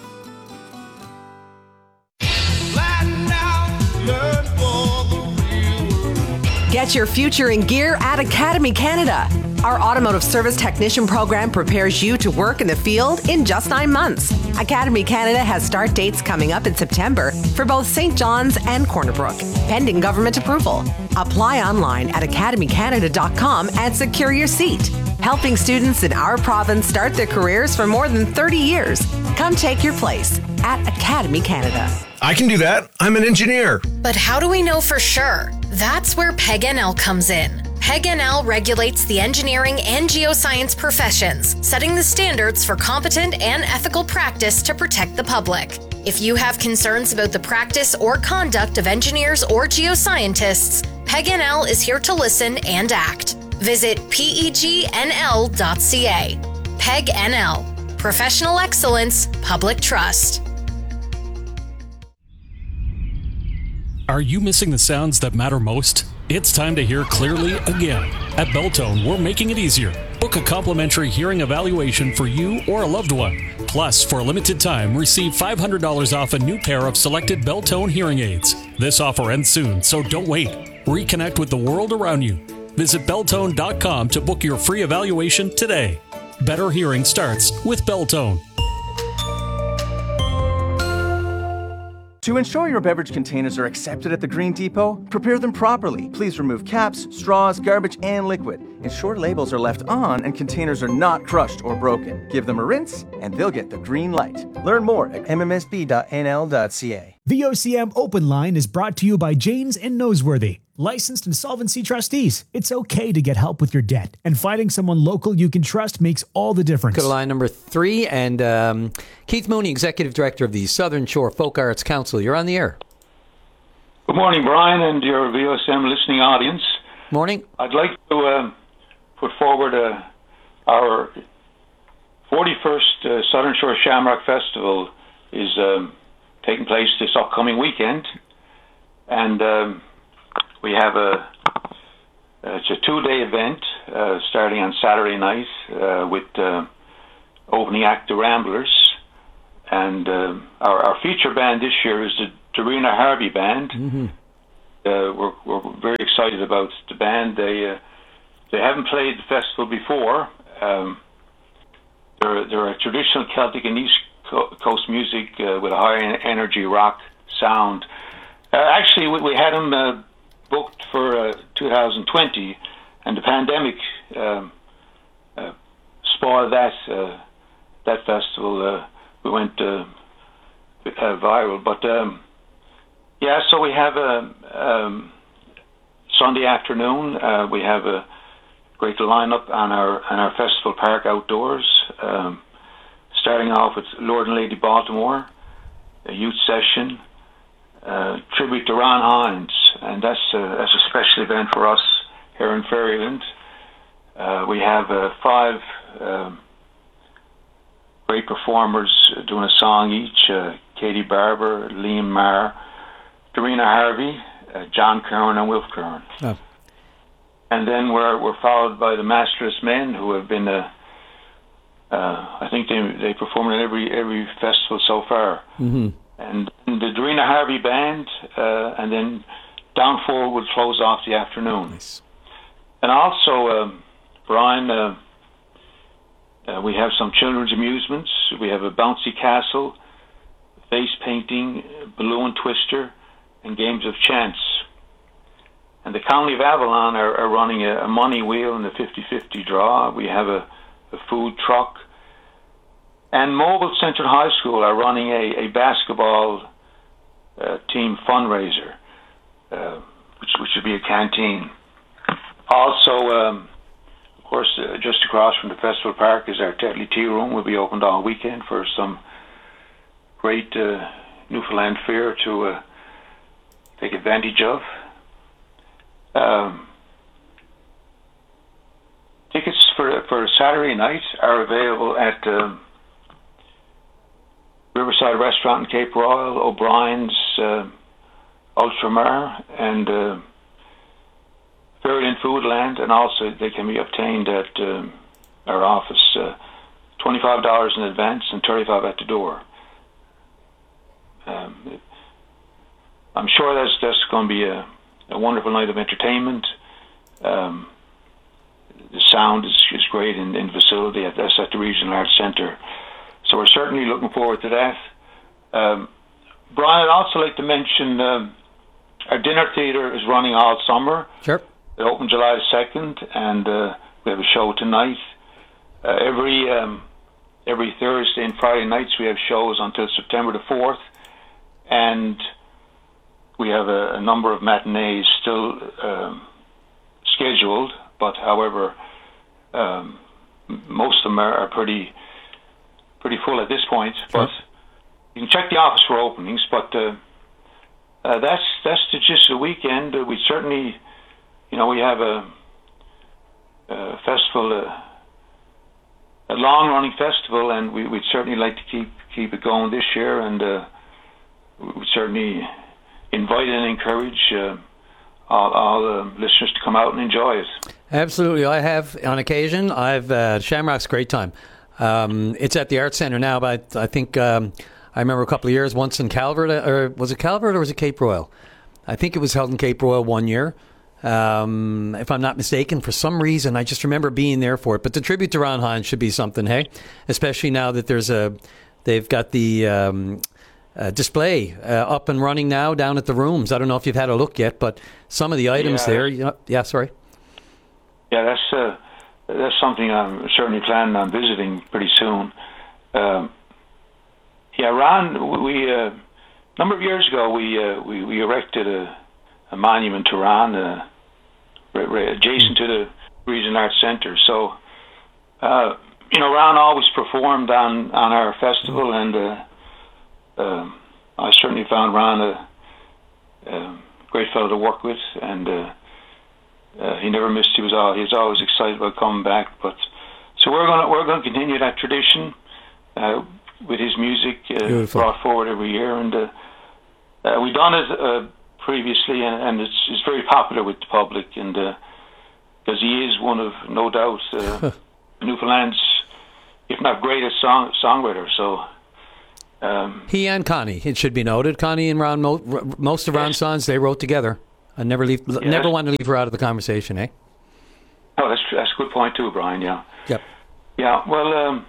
Get your future in gear at Academy Canada. Our automotive service technician program prepares you to work in the field in just nine months. Academy Canada has start dates coming up in September for both Saint John's and Corner Brook, pending government approval. Apply online at academy canada dot com and secure your seat. Helping students in our province start their careers for more than thirty years. Come take your place at Academy Canada. I can do that. I'm an engineer. But how do we know for sure? That's where P E G N L comes in. P E G N L regulates the engineering and geoscience professions, setting the standards for competent and ethical practice to protect the public. If you have concerns about the practice or conduct of engineers or geoscientists, P E G N L is here to listen and act. Visit P E G N L dot C A. P E G N L. Professional excellence, public trust. Are you missing the sounds that matter most? It's time to hear clearly again. At Beltone, we're making it easier. Book a complimentary hearing evaluation for you or a loved one. Plus, for a limited time, receive five hundred dollars off a new pair of selected Beltone hearing aids. This offer ends soon, so don't wait. Reconnect with the world around you. Visit beltone dot com to book your free evaluation today. Better hearing starts with Beltone. To ensure your beverage containers are accepted at the Green Depot, prepare them properly. Please remove caps, straws, garbage, and liquid. Ensure labels are left on and containers are not crushed or broken. Give them a rinse, and they'll get the green light. Learn more at m m s b dot n l dot c a. V O C M Open Line is brought to you by Janes and Noseworthy, licensed insolvency trustees. It's okay to get help with your debt, and finding someone local you can trust makes all the difference. Go to line number three, and um, Keith Mooney, Executive Director of the Southern Shore Folk Arts Council. You're on the air. Good morning, Brian, and your V O C M listening audience. Morning. I'd like to uh, put forward uh, our forty-first uh, Southern Shore Shamrock Festival is um, taking place this upcoming weekend, and um, we have a it's a two-day event uh, starting on Saturday night uh, with uh, opening act the Ramblers, and uh, our, our feature band this year is the Darina Harvey Band. Mm-hmm. Uh, we're, we're very excited about the band. They uh, they haven't played the festival before. Um, they're they're a traditional Celtic and East Coast music uh, with a high energy rock sound. Uh, actually, we, we had them uh, booked for uh, two thousand twenty, and the pandemic um, uh, spoiled that uh, that festival. Uh, we went uh, uh, viral, but. Um, Yeah, so we have a um, Sunday afternoon. Uh, we have a great lineup on our on our festival park outdoors. Um, starting off with Lord and Lady Baltimore, a youth session, uh, tribute to Ron Hines, and that's a, that's a special event for us here in Ferryland. Uh, we have uh, five um, great performers doing a song each: uh, Katie Barber, Liam Marr, Darina Harvey, uh, John Curran, and Wilf Curran. Oh. And then we're we're followed by the Masterless Men, who have been, uh, uh, I think they they performed at every every festival so far. Mm-hmm. And the Darina Harvey Band, uh, and then Downfall would close off the afternoon. Nice. And also, um, Brian, uh, uh, we have some children's amusements. We have a bouncy castle, face painting, balloon twister, and games of chance. And the County of Avalon are, are running a, a money wheel in the fifty-fifty draw. We have a, a food truck. And Mobile Central High School are running a, a basketball uh, team fundraiser, uh, which, which would be a canteen. Also, um, of course, uh, just across from the Festival Park is our Tetley Tea Room. Will be opened all weekend for some great uh, Newfoundland fare to uh, take advantage of. Um, tickets for for Saturday night are available at um, Riverside Restaurant in Cape Royal, O'Brien's, uh, Ultramar, and uh, Ferryland Foodland, and also they can be obtained at um, our office. Uh, twenty-five dollars in advance and thirty-five dollars at the door. Um, I'm sure that's that's going to be a, a wonderful night of entertainment. Um, the sound is, is great in, in the facility. That's at the Regional Arts Centre. So we're certainly looking forward to that. Um, Brian, I'd also like to mention um, our dinner theatre is running all summer. Sure. It opened July second, and uh, we have a show tonight. Uh, every um, every Thursday and Friday nights we have shows until September the fourth, and we have a, a number of matinees still um, scheduled, but however, um, most of them are, are pretty pretty full at this point. Sure. But you can check the office for openings. But uh, uh, that's that's the gist of the weekend. Uh, we certainly, you know, we have a, a festival, uh, a long-running festival, and we, we'd certainly like to keep keep it going this year, and uh, we certainly invite and encourage uh, all, all the listeners to come out and enjoy it. Absolutely. I have, on occasion, I've uh, Shamrock's a great time. Um, it's at the Arts Centre now, but I, I think um, I remember a couple of years, once in Calvert, or was it Calvert or was it Cape Royal? I think it was held in Cape Royal one year. Um, if I'm not mistaken, for some reason, I just remember being there for it. But the tribute to Ron Hines should be something, hey? Especially now that there's a, they've got the um, uh, display uh, up and running now down at the rooms. I don't know if you've had a look yet, but some of the items yeah. there, you know, yeah, sorry. Yeah, that's uh, that's something I'm certainly planning on visiting pretty soon. Um, yeah, Ron, we uh, a number of years ago we uh, we, we erected a, a monument to Ron, uh, right, right adjacent to the Regional Arts Centre. So, uh, you know, Ron always performed on, on our festival, and uh, uh, I certainly found Ron a, a great fellow to work with, and. Uh, Uh, he never missed. He was all. He was always excited about coming back. But so we're going to we're going to continue that tradition uh, with his music uh, brought forward every year, and uh, uh, we've done it uh, previously, and, and it's it's very popular with the public, and because uh, he is one of, no doubt, uh, Newfoundland's, if not greatest song songwriter. So. Um, he and Connie, it should be noted. Connie and Ron, mo- most of Ron's yes. songs they wrote together. I never leave, yeah, never want to leave her out of the conversation, eh? Oh, that's that's a good point too, Brian. Yeah. Yep. Yeah. Well, um,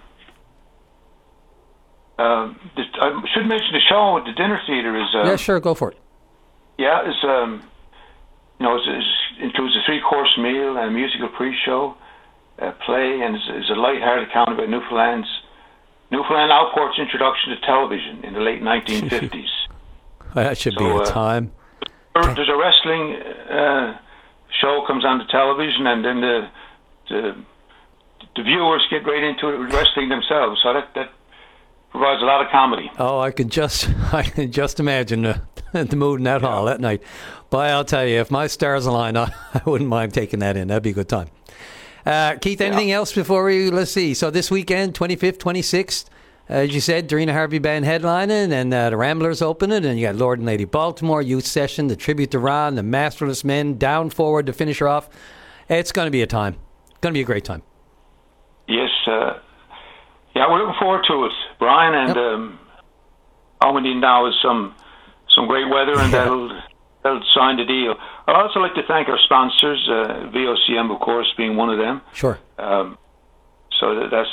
uh, this, I should mention the show at the dinner theater is. Uh, yeah, sure, go for it. Yeah, it's um, you know, it includes a three-course meal and a musical pre-show, a play, and it's, it's a light-hearted account about Newfoundland's. Newfoundland Outport's introduction to television in the late nineteen fifties. That should so, be a uh, time. There's a wrestling uh, show comes on the television, and then the, the the viewers get right into it with wrestling themselves. So that that provides a lot of comedy. Oh, I can just I can just imagine the, the mood in that yeah. hall that night. But I'll tell you, if my stars align, I, I wouldn't mind taking that in. That'd be a good time. Uh, Keith, anything yeah. else before we, let's see. So this weekend, twenty-fifth, twenty-sixth, uh, as you said, Darina Harvey Band headlining, and uh, the Ramblers opening, and you got Lord and Lady Baltimore, Youth Session, the Tribute to Ron, the Masterless Men, Down Forward to finish her off. It's going to be a time. It's going to be a great time. Yes. Uh, yeah, we're looking forward to it, Brian, and yep. um, all we need now is some, some great weather, and that'll... They'll sign the deal. I'd also like to thank our sponsors, uh, V O C M, of course, being one of them. Sure. Um, so that, that's,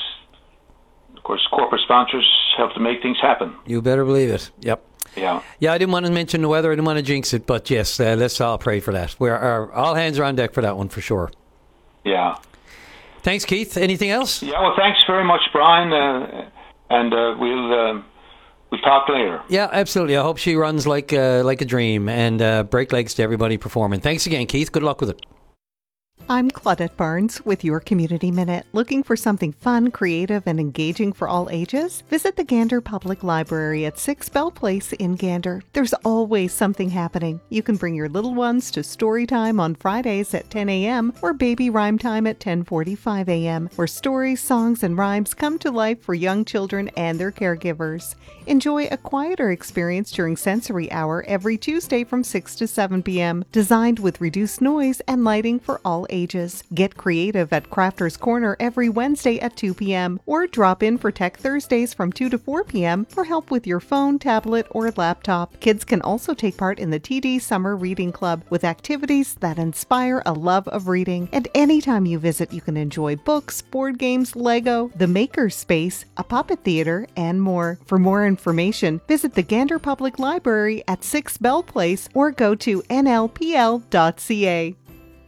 of course, corporate sponsors help to make things happen. You better believe it. Yep. Yeah. Yeah, I didn't want to mention the weather. I didn't want to jinx it, but yes, uh, let's all pray for that. We're our, all hands are on deck for that one for sure. Yeah. Thanks, Keith. Anything else? Yeah. Well, thanks very much, Brian, uh, and uh, we'll. Uh, We'll talk later. Yeah, absolutely. I hope she runs like uh, like a dream, and uh, break legs to everybody performing. Thanks again, Keith. Good luck with it. I'm Claudette Barnes with your Community Minute. Looking for something fun, creative, and engaging for all ages? Visit the Gander Public Library at six Bell Place in Gander. There's always something happening. You can bring your little ones to story time on Fridays at ten a.m. or baby rhyme time at ten forty-five a.m., where stories, songs, and rhymes come to life for young children and their caregivers. Enjoy a quieter experience during Sensory Hour every Tuesday from six to seven p.m., designed with reduced noise and lighting for all ages. Get creative at Crafter's Corner every Wednesday at two p.m. or drop in for Tech Thursdays from two to four p.m. for help with your phone, tablet, or laptop. Kids can also take part in the T D Summer Reading Club with activities that inspire a love of reading. And anytime you visit, you can enjoy books, board games, Lego, the Maker Space, a puppet theater, and more. For more information, visit the Gander Public Library at six Bell Place or go to N L P L dot C A.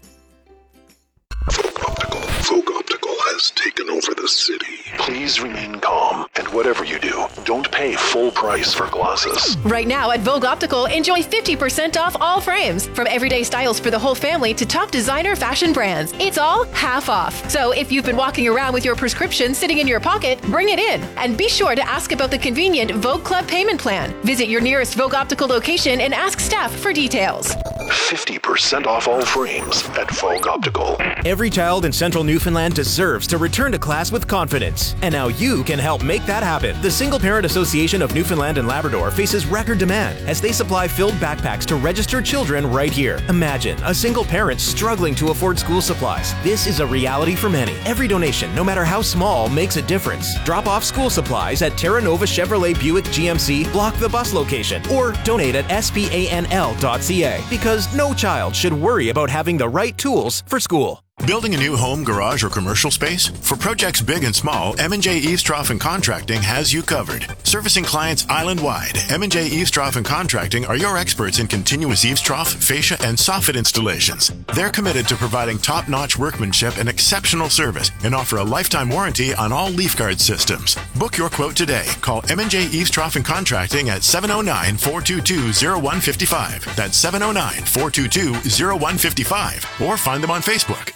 Folk Optical has taken over the city. Please remain calm, and whatever you do, don't pay full price for glasses. Right now at Vogue Optical, enjoy fifty percent off all frames. From everyday styles for the whole family to top designer fashion brands. It's all half off. So if you've been walking around with your prescription sitting in your pocket, bring it in. And be sure to ask about the convenient Vogue Club payment plan. Visit your nearest Vogue Optical location and ask staff for details. fifty percent off all frames at Vogue Optical. Every child in Central Newfoundland deserves to return to class with confidence. And now you can help make that happen. The Single Parent Association of Newfoundland and Labrador faces record demand as they supply filled backpacks to registered children right here. Imagine a single parent struggling to afford school supplies. This is a reality for many. Every donation, no matter how small, makes a difference. Drop off school supplies at Terra Nova Chevrolet Buick G M C, block the bus location, or donate at S P A N L dot C A because no child should worry about having the right tools for school. Building a new home, garage, or commercial space? For projects big and small, M and J Eavestrough and Contracting has you covered. Servicing clients island-wide, M and J Eavestrough and Contracting are your experts in continuous eavestrough, fascia, and soffit installations. They're committed to providing top-notch workmanship and exceptional service and offer a lifetime warranty on all leaf guard systems. Book your quote today. Call M and J Eavestrough and Contracting at seven oh nine, four two two, oh one five five. That's seven oh nine, four two two, oh one five five. Or find them on Facebook.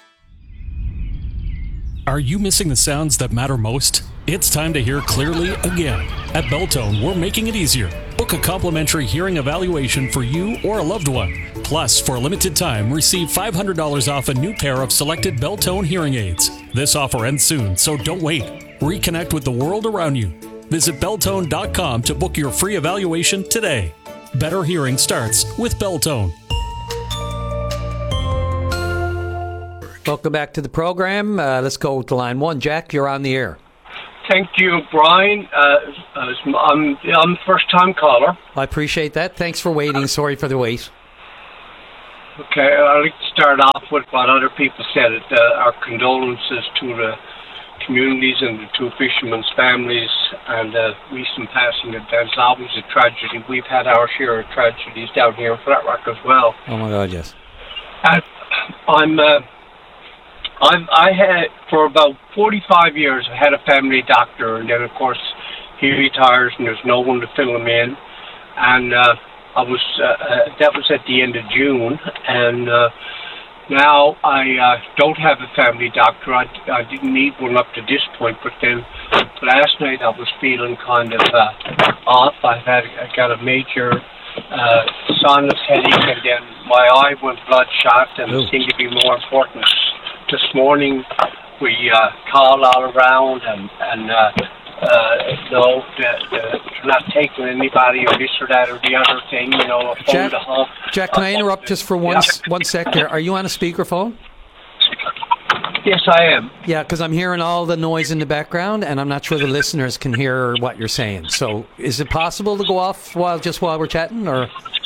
Are you missing the sounds that matter most? It's time to hear clearly again. At Beltone, we're making it easier. Book a complimentary hearing evaluation for you or a loved one. Plus, for a limited time, receive five hundred dollars off a new pair of selected Beltone hearing aids. This offer ends soon, so don't wait. Reconnect with the world around you. Visit Beltone dot com to book your free evaluation today. Better hearing starts with Beltone. Welcome back to the program. Uh, let's go to line one. Jack, you're on the air. Thank you, Brian. Uh, I'm I'm first-time caller. I appreciate that. Thanks for waiting. Sorry for the wait. Okay, I'd like to start off with what other people said. Uh, our condolences to the communities and the two fishermen's families, and the recent passing of Dan's always a tragedy. We've had our share of tragedies down here in Flat Rock as well. Oh my God, yes. And I'm. Uh, I've, I had, for about forty-five years, I had a family doctor, and then, of course, he retires, and there's no one to fill him in. And uh, I was, uh, uh, that was at the end of June, and uh, now I uh, don't have a family doctor. I, I didn't need one up to this point, but then last night I was feeling kind of uh, off. I had, I got a major uh, sinus headache, and then my eye went bloodshot, and Ooh. it seemed to be more important. This morning we uh, called all around, and, and uh, uh, no, they're, they're not taking anybody or this or that or the other thing, you know, a phone Jack, to home. Jack, can I interrupt just for one, Yeah. one sec there? Are you on a speakerphone? Yes, I am. Yeah, because I'm hearing all the noise in the background, and I'm not sure the listeners can hear what you're saying. So is it possible to go off while just while we're chatting, or...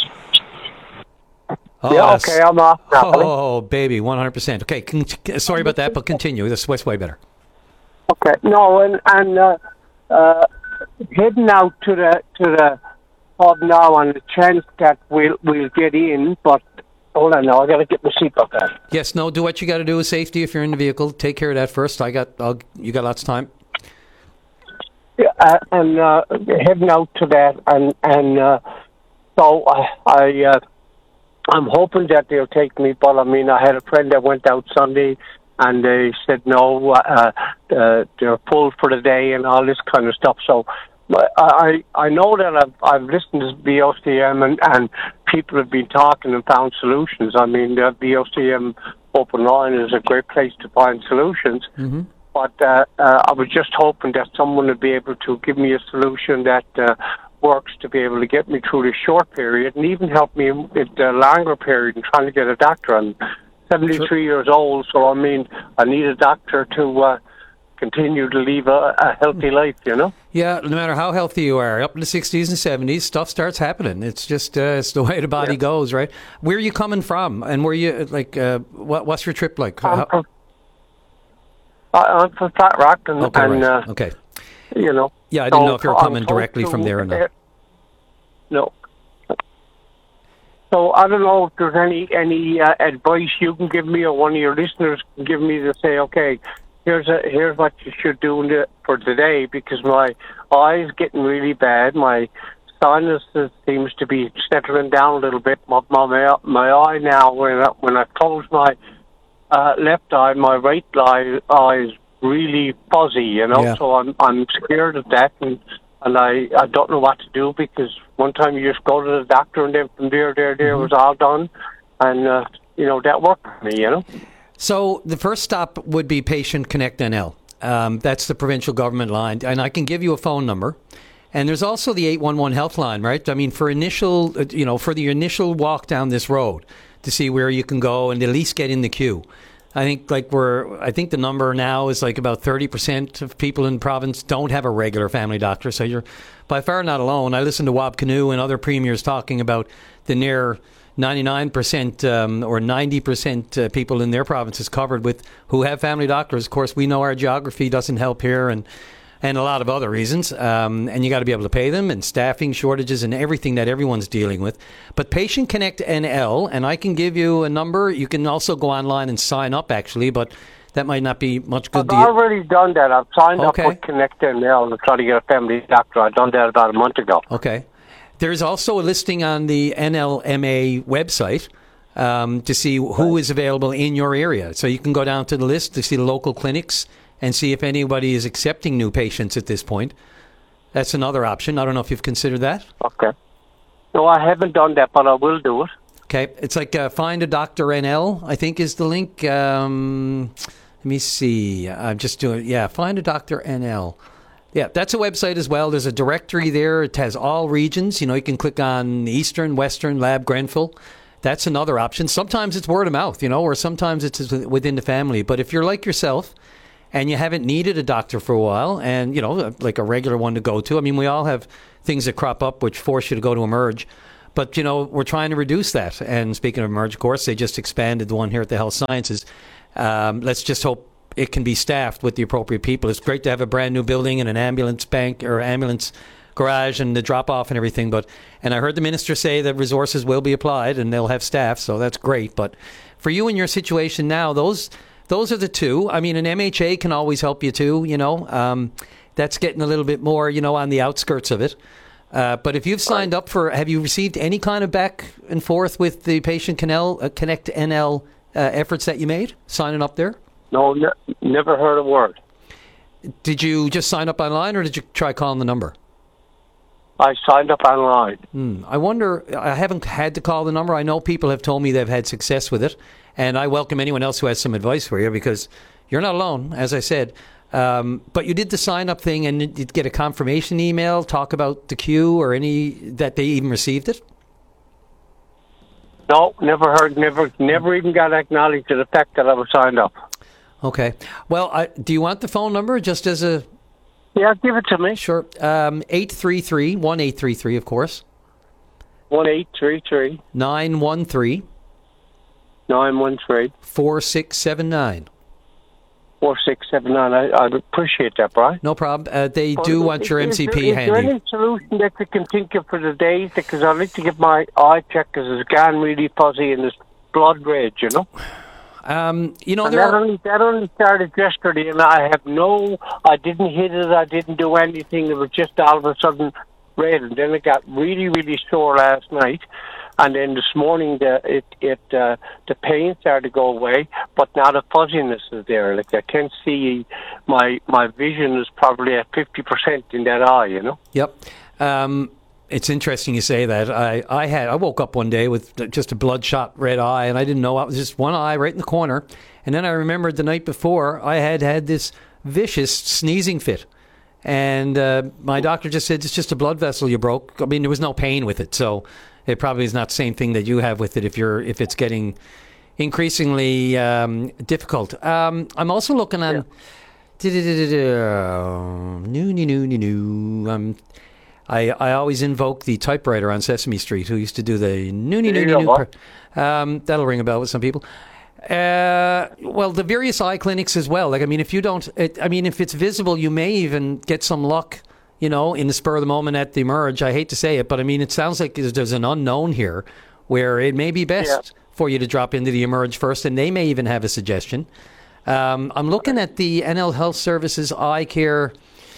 Oh, yeah, okay, I'm off now. Oh, baby, one hundred percent. Okay, con- sorry about that, but continue. This is way better. Okay, no, and, and uh, uh, heading out to the to the pub now on the chance that we'll, we'll get in, but hold on now, I got to get my seatbelt on. Yes, no, do what you got to do with safety if you're in the vehicle. Take care of that first. I got, I'll, you got lots of time. Yeah, uh, and uh, heading out to that, and, and uh, so I... I uh, I'm hoping that they'll take me, but I mean, I had a friend that went out Sunday, and they said no, uh, uh, they're full for the day and all this kind of stuff. So I I know that I've I've listened to V O C M, and, and people have been talking and found solutions. I mean, the V O C M Open Line is a great place to find solutions. Mm-hmm. But uh, uh, I was just hoping that someone would be able to give me a solution that uh, works to be able to get me through this short period, and even help me with the longer period in trying to get a doctor. I'm seventy-three sure. years old, so I mean, I need a doctor to uh, continue to live a, a healthy life, you know? Yeah, no matter how healthy you are, up in the sixties and seventies, stuff starts happening. It's just, uh, it's the way the body yeah. goes, right? Where are you coming from? And where you, like, uh, what, what's your trip like? I'm how- from, I'm from Flat Rock, and, okay, and right. uh, okay. you know. Yeah, I didn't so know if you were I'm coming directly to, from there or not. Uh, no. So I don't know if there's any any uh, advice you can give me, or one of your listeners can give me to say, okay, here's a, here's what you should do in the, for today, because my eye's getting really bad. My sinuses seems to be settling down a little bit. My my, my eye now, when I, when I close my uh, left eye, my right eye, eye is really fuzzy, you know. Yeah. So I'm I'm scared of that, and and I, I don't know what to do, because one time you just go to the doctor, and then from there, there, there mm-hmm. was all done, and uh, you know, that worked for me, you know. So the first stop would be Patient Connect N L. Um, that's the provincial government line, and I can give you a phone number. And there's also the eight one one health line, right? I mean, for initial, uh, you know, for the initial walk down this road to see where you can go and at least get in the queue. I think like we're, I think the number now is like about thirty percent of people in the province don't have a regular family doctor. So you're by far not alone. I listened to Wab Kinew and other premiers talking about the near ninety-nine percent um, or ninety percent uh, people in their provinces covered with who have family doctors. Of course, we know our geography doesn't help here, and and a lot of other reasons. Um, and you got to be able to pay them, and staffing shortages and everything that everyone's dealing with. But Patient Connect N L, and I can give you a number. You can also go online and sign up, actually, but that might not be much good. I've already done that. I've signed okay. up with Connect N L to try to get a family doctor. I've done that about a month ago. Okay. There's also a listing on the N L M A website um, to see who is available in your area. So you can go down to the list to see the local clinics and see if anybody is accepting new patients at this point. That's another option. I don't know if you've considered that. Okay. No, I haven't done that, but I will do it. Okay, it's like uh, Find a Doctor N L, I think is the link. Um, let me see. I'm just doing, yeah, Find a Doctor N L. Yeah, that's a website as well. There's a directory there. It has all regions. You know, you can click on Eastern, Western, Lab, Grenfell. That's another option. Sometimes it's word of mouth, you know, or sometimes it's within the family. But if you're like yourself and you haven't needed a doctor for a while and, you know, like a regular one to go to, I mean, we all have things that crop up which force you to go to Emerge. But, you know, we're trying to reduce that. And speaking of Emerge, of course, they just expanded the one here at the Health Sciences. Um, let's just hope it can be staffed with the appropriate people. It's great to have a brand new building and an ambulance bank or ambulance garage and the drop off and everything. But and I heard the minister say that resources will be applied and they'll have staff. So that's great. But for you in your situation now, those those are the two. I mean, an M H A can always help you too, you know. Um, that's getting a little bit more, you know, on the outskirts of it. Uh, but if you've signed up for, have you received any kind of back and forth with the Patient Canal, uh, Connect N L uh, efforts that you made, signing up there? No, ne- never heard a word. Did you just sign up online or did you try calling the number? I signed up online. Hmm. I wonder, I haven't had to call the number. I know people have told me they've had success with it. And I welcome anyone else who has some advice for you because you're not alone, as I said. Um, but you did the sign up thing and you'd get a confirmation email, talk about the queue or any that they even received it? No, never heard, never never even got acknowledged to the fact that I was signed up. Okay. Well, I, do you want the phone number just as a... Yeah, give it to me. Sure. Um, eight three three, one eight three three, of course. one eight three three. nine one three. nine one three. four six seven nine. four six seven nine. I, I appreciate that, Brian. No problem. Uh, they do Well, want is- your is M C P there, is handy. there any solution that you can think of for the days? Because I'd like to get my eye checked because it's gone really fuzzy and there's blood red, you know? Um, you know, and there that, are... only, that only started yesterday, and I have no... I didn't hit it, I didn't do anything. It was just all of a sudden red. And then it got really, really sore last night. And then this morning, the it it uh, the pain started to go away, but now the fuzziness is there. Like I can't see, my my vision is probably at fifty percent in that eye. You know. Yep. Um, it's interesting you say that. I, I had I woke up one day with just a bloodshot red eye, and I didn't know it was just one eye right in the corner. And then I remembered the night before I had had this vicious sneezing fit. And uh, my doctor just said, it's just a blood vessel you broke. I mean, there was no pain with it, so it probably is not the same thing that you have with it if you're if it's getting increasingly um, difficult. Um, I'm also looking on... New, new, new, new, new. Um, I, I always invoke the typewriter on Sesame Street who used to do the new, new, new, new, new. Um, that'll ring a bell with some people. Uh, well, the various eye clinics as well. Like, I mean, if you don't, it, I mean, if it's visible, you may even get some luck, you know, in the spur of the moment at the Emerge. I hate to say it, but I mean, it sounds like there's, there's an unknown here where it may be best yeah. for you to drop into the Emerge first, and they may even have a suggestion. Um, I'm looking at the N L Health Services Eye Care.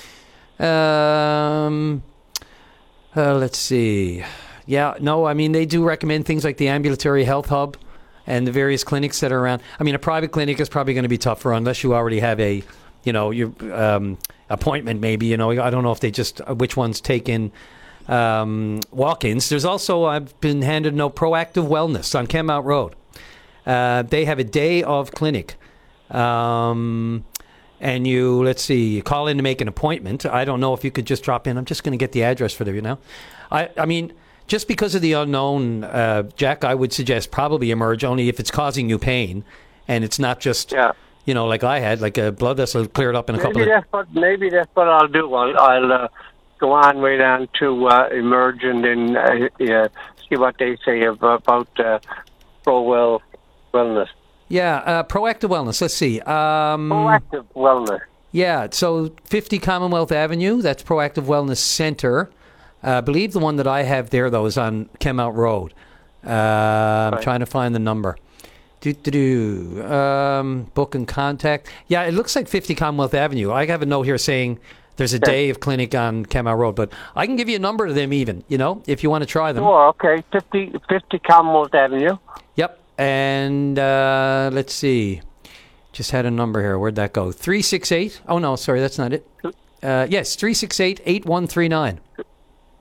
Um, uh, let's see. Yeah, no, I mean, they do recommend things like the Ambulatory Health Hub and the various clinics that are around. I mean, a private clinic is probably going to be tougher unless you already have a, you know, your um, appointment maybe. You know, I don't know if they just, which ones take in um, walk-ins. There's also, I've been handed no Proactive Wellness on Kenmount Road. Uh, they have a day of clinic. Um, and you, let's see, you call in to make an appointment. I don't know if you could just drop in. I'm just going to get the address for you now. I, I mean... Just because of the unknown, uh, Jack, I would suggest probably Emerge only if it's causing you pain, and it's not just, yeah. you know, like I had, like a blood vessel cleared up in a maybe couple of... That's what, maybe that's what I'll do. I'll, I'll uh, go on way down to uh, Emerge and then uh, uh, see what they say about, about uh, ProWell Wellness. Yeah, uh, Proactive Wellness. Let's see. Um, Proactive Wellness. Yeah, so fifty Commonwealth Avenue, that's Proactive Wellness Center. Uh, I believe the one that I have there, though, is on Kenmount Road. Uh, I'm right. trying to find the number. Do do do. Um, book and contact. Yeah, it looks like fifty Commonwealth Avenue. I have a note here saying there's a yeah. day of clinic on Kenmount Road, but I can give you a number to them even, you know, if you want to try them. Oh, okay. fifty, fifty Commonwealth Avenue. Yep. And uh, let's see. Just had a number here. Where'd that go? three six eight. Oh, no, sorry, that's not it. Uh, yes, three six eight, eight one three nine.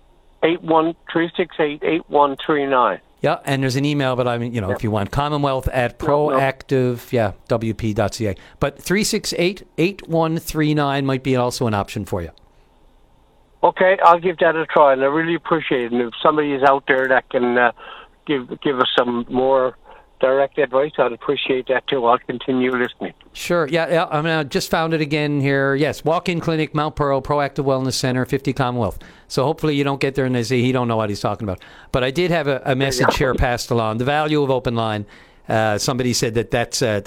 eight one three six eight eight one three nine. Yeah, and there's an email, but I mean, you know, yeah. if you want, Commonwealth at proactive, yeah, W P dot C A. But three six eight eight one three nine might be also an option for you. Okay, I'll give that a try, and I really appreciate it. And if somebody is out there that can uh, give give us some more direct advice, I'd appreciate that too. I'll continue listening. Sure. Yeah, yeah. I mean, I just found it again here. Yes, walk-in clinic, Mount Pearl, Proactive Wellness Center, fifty Commonwealth. So hopefully you don't get there and they say he don't know what he's talking about. But I did have a, a message here passed along. The value of open line. Uh, somebody said that that's uh,